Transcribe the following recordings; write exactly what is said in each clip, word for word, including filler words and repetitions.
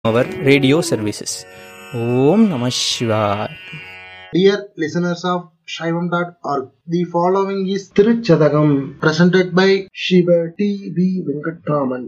our radio services. Om Namah Shivaya. Dear listeners of Shaivam dot org, the following is Tiruchadagam, presented by Shiva T V Venkatraman.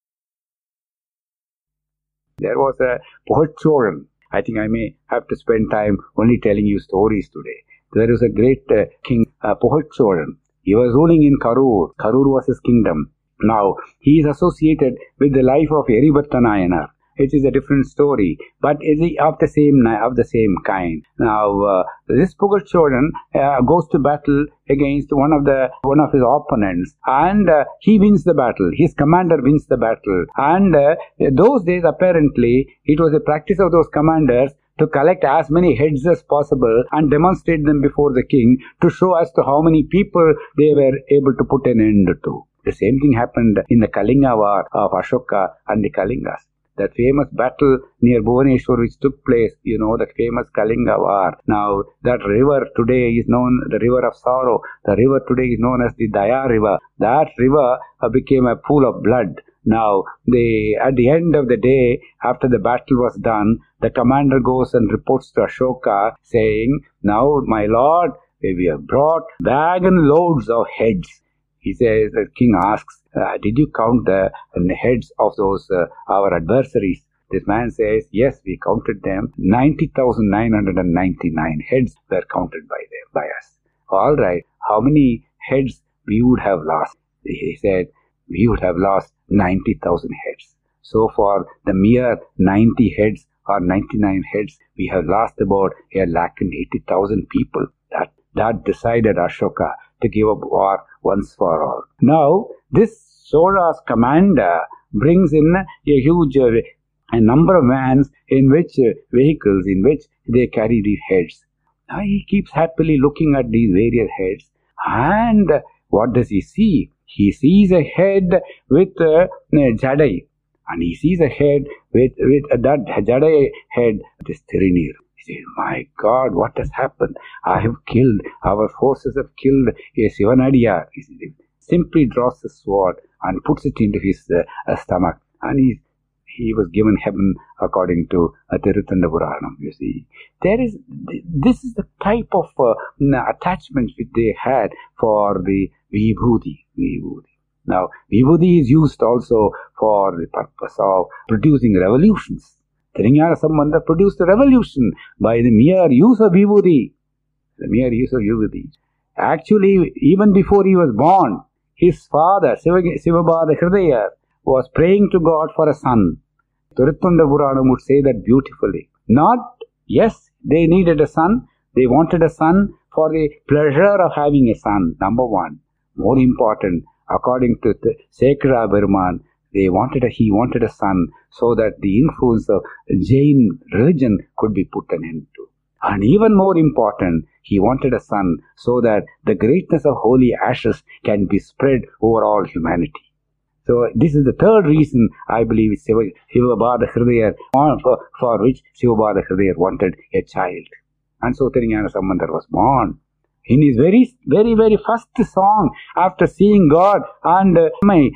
There was a Pohatchoran. I think I may have to spend time only telling you stories today. There was a great uh, king, uh, Pohatchoran. He was ruling in Karur. Karur was his kingdom. Now, he is associated with the life of Eribatta Nayanar. It is a different story, but it is of the same of the same kind. Now, uh, this Pohatchoran uh, goes to battle against one of the one of his opponents, and uh, he wins the battle. His commander wins the battle, and uh, those days apparently it was a practice of those commanders to collect as many heads as possible and demonstrate them before the king to show as to how many people they were able to put an end to. The same thing happened in the Kalinga war of Ashoka and the Kalingas. That famous battle near Bhubaneswar which took place, you know, the famous Kalinga war. Now, that river today is known, the river of sorrow. The river today is known as the Daya river. That river uh, became a pool of blood. Now, they, at the end of the day, after the battle was done, the commander goes and reports to Ashoka saying, "Now, my lord, we have brought wagon loads of heads." He says, the king asks, uh, did you count the, the heads of those, uh, our adversaries? This man says, yes, we counted them. ninety thousand nine hundred ninety-nine heads were counted by them, by us. All right, how many heads we would have lost? He said, we would have lost ninety thousand heads. So for the mere ninety heads or ninety-nine heads, we have lost about a lakh and eighty thousand people. That, that decided Ashoka to give up war once for all. Now, this Chora's commander brings in a huge uh, a number of vans in which uh, vehicles in which they carry these heads. Now, he keeps happily looking at these various heads, and uh, what does he see? He sees a head with uh, Jadai, and he sees a head with, with uh, that Jadai head, this Thirinir. He says, my God, what has happened? I have killed, our forces have killed a Sivanadiya. He simply draws the sword and puts it into his uh, stomach, and he, he was given heaven according to uh, Tirutanda Puranam, you see. There is, this is the type of uh, attachment which they had for the Vibhuti. Vibhuti. Now, Vibhuti is used also for the purpose of producing revolutions. Trinyana Sambandha produced a revolution by the mere use of Vibhuti. The mere use of Vibhuti. Actually, even before he was born, his father, Sivabhada Hridaya, was praying to God for a son. Tirutanda Puranam would say that beautifully. Not, yes, they needed a son. They wanted a son for the pleasure of having a son, number one. More important, according to Sekara Berman, They wanted a, he wanted a son so that the influence of Jain religion could be put an end to. And even more important, he wanted a son so that the greatness of holy ashes can be spread over all humanity. So this is the third reason I believe Sivabhada Hridaya, for, for which Sivabhada Hridaya wanted a child. And so Tirunjana Sambandar was born. In his very, very, very first song, after seeing God and uh,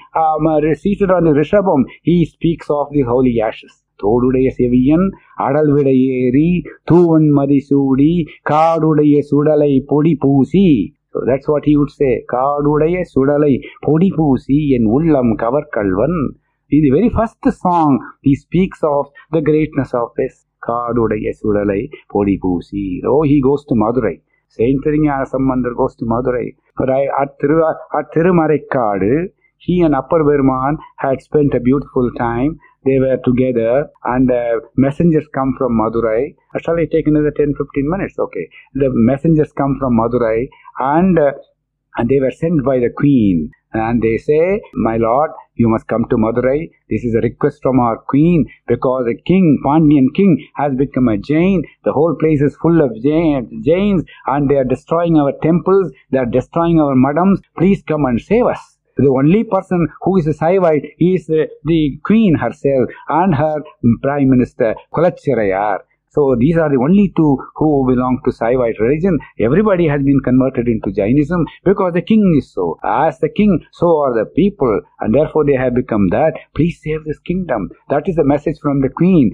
um, seated on the Rishabham, he speaks of the holy ashes. Thodudaya Seviyan, Adalvidayeri, Thuvan Madisudi, Kadudaya Sudalai Podi Pusi. So that's what he would say. Kadudaya Sudalai Podi Pusi en Ullam Kavarkalvan. In the very first song, he speaks of the greatness of this. Kadudaya Sudalai Podi Pusi. Oh, he goes to Madurai. Saint Tirunjana Sambandar goes to Madurai. But I, at, Thiru, at Thirumarekkadu, he and Upper Burman had spent a beautiful time. They were together, and uh, messengers come from Madurai. Uh, shall I take another ten to fifteen minutes? Okay. The messengers come from Madurai, and, uh, and they were sent by the queen. And they say, my lord, you must come to Madurai. This is a request from our queen, because the king, Pandyan king, has become a Jain. The whole place is full of Jains, and they are destroying our temples. They are destroying our madams. Please come and save us. The only person who is a Saivite is uh, the queen herself and her prime minister, Kulachirayar. So these are the only two who belong to Saivite religion. Everybody has been converted into Jainism because the king is so. As the king, so are the people, and therefore they have become that. Please save this kingdom. That is the message from the queen.